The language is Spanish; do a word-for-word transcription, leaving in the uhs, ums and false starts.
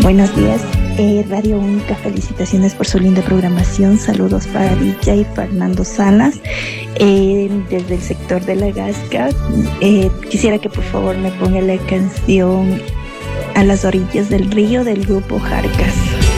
Buenos días, eh, Radio Única, felicitaciones por su linda programación. Saludos para D J Fernando Salas, eh, desde el sector de La Gasca. Eh, quisiera que por favor me ponga la canción A las orillas del río del grupo Jarcas.